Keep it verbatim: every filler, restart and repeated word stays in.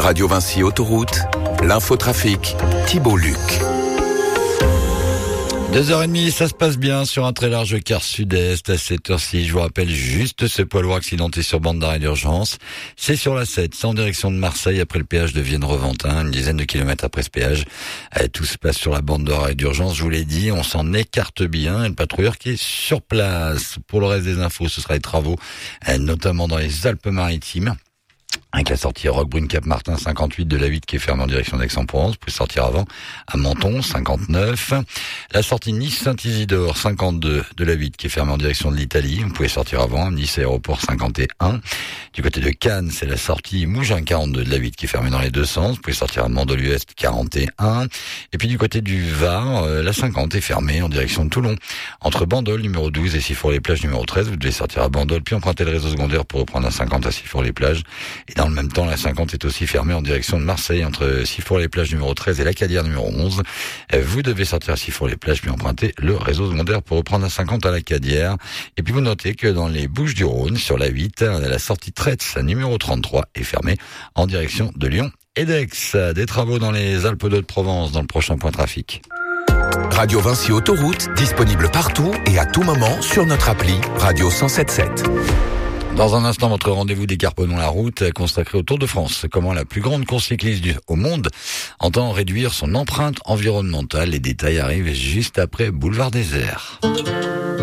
Radio Vinci Autoroute, l'infotrafic, Thibault Luc. deux heures trente, ça se passe bien sur un très large quart sud-est. À cette heure-ci, je vous rappelle juste ce poids lourd accidenté sur bande d'arrêt d'urgence. C'est sur la sept, c'est en direction de Marseille, après le péage de Vienne-Reventin, une dizaine de kilomètres après ce péage. Tout se passe sur la bande d'arrêt d'urgence, je vous l'ai dit, on s'en écarte bien. Et le patrouilleur qui est sur place. Pour le reste des infos, ce sera les travaux, notamment dans les Alpes-Maritimes, avec la sortie Roquebrune-Cap-Martin cinquante-huit de l'A huit qui est fermée en direction d'Aix-en-Provence. Vous pouvez sortir avant à Menton cinquante-neuf. La sortie Nice-Saint-Isidore cinquante-deux de l'A huit qui est fermée en direction de l'Italie. Vous pouvez sortir avant. Nice Aéroport cinquante et un. Du côté de Cannes, c'est la sortie Mougins quarante-deux de l'A huit qui est fermée dans les deux sens. Vous pouvez sortir à Mandelieu-Est quarante et un. Et puis du côté du Var, euh, la cinquante est fermée en direction de Toulon. Entre Bandol numéro douze et Sifour-les-Plages numéro treize, vous devez sortir à Bandol puis emprunter le réseau secondaire pour reprendre la cinquante à Sifour-les-Plages. Et dans le même temps, la cinquante est aussi fermée en direction de Marseille entre Sifour-les-Plages numéro treize et la Cadière numéro onze. Vous devez sortir à Sifour-les-Plages puis emprunter le réseau secondaire pour reprendre la cinquante à la Cadière. Et puis vous notez que dans les Bouches-du-Rhône, sur la huit, la sortie Tretz numéro trente-trois est fermée en direction de Lyon et d'Aix. Des travaux dans les Alpes-de-Provence dans le prochain point trafic. Radio Vinci Autoroute, disponible partout et à tout moment sur notre appli Radio cent sept sept. Dans un instant, votre rendez-vous décarponnons la route consacré au Tour de France. Comment la plus grande course cycliste du, au monde entend réduire son empreinte environnementale. Les détails arrivent juste après Boulevard Désert.